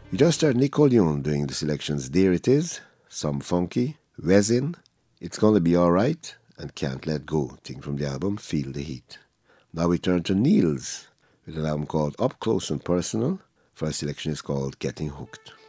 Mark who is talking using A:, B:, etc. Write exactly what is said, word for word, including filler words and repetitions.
A: We just heard Nicole Yoon doing the selections There It Is, Some Funky, Resin, It's Gonna Be Alright, and Can't Let Go, taken from the album Feel the Heat. Now we turn to Niels with an album called Up Close and Personal, for a selection is called Getting Hooked.